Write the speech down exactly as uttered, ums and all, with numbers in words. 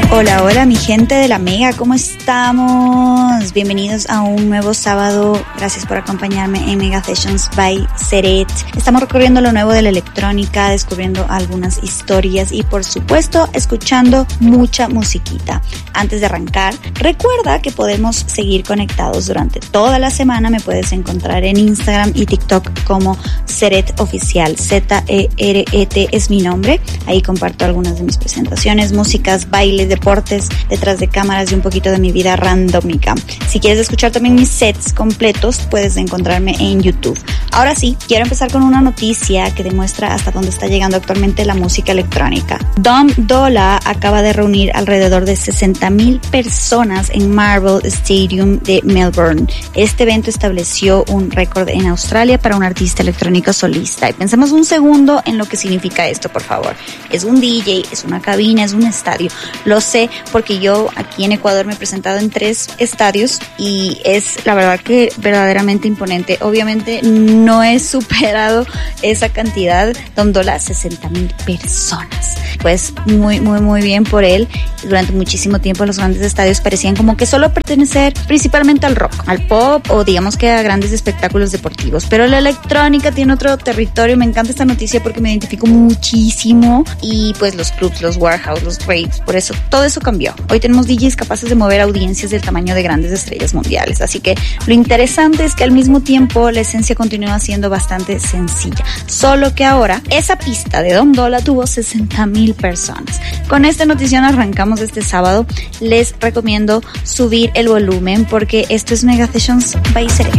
Hola, hola mi gente de la Mega, ¿cómo estamos? Bienvenidos a un nuevo sábado, gracias por acompañarme en Mega Sessions by Seret. Estamos recorriendo lo nuevo de la electrónica, descubriendo algunas historias y por supuesto escuchando mucha musiquita. Antes de arrancar, recuerda que podemos seguir conectados durante toda la semana, me puedes encontrar en Instagram y TikTok como Seret Oficial, Z E R E T es mi nombre, ahí comparto algunas de mis presentaciones, músicas, bailes, deportes, detrás de cámaras y un poquito de mi vida randómica. Si quieres escuchar también mis sets completos, puedes encontrarme en YouTube. Ahora sí, quiero empezar con una noticia que demuestra hasta dónde está llegando actualmente la música electrónica. Dom Dolla acaba de reunir alrededor de sesenta mil personas en Marvel Stadium de Melbourne. Este evento estableció un récord en Australia para un artista electrónico solista. Y pensemos un segundo en lo que significa esto, por favor. Es un D J, es una cabina, es un estadio. Lo sé porque yo aquí en Ecuador me he presentado en tres estadios y es la verdad que verdaderamente imponente. Obviamente no he superado esa cantidad. Dom Dolla, sesenta mil personas. Pues muy, muy, muy bien por él. Durante muchísimo tiempo los grandes estadios parecían como que solo pertenecer principalmente al rock, al pop o digamos que a grandes espectáculos deportivos. Pero la electrónica tiene otro territorio. Me encanta esta noticia porque me identifico muchísimo. Y pues los clubs, los warehouse, los raves, por eso todo eso cambió. Hoy tenemos D Js capaces de mover audiencias del tamaño de grandes estrellas mundiales. Así que lo interesante es que al mismo tiempo la esencia continúa siendo bastante sencilla. Solo que ahora esa pista de Dom Dolla tuvo sesenta mil personas. Con esta notición arrancamos este sábado. Les recomiendo subir el volumen porque esto es Mega Sessions by Seret.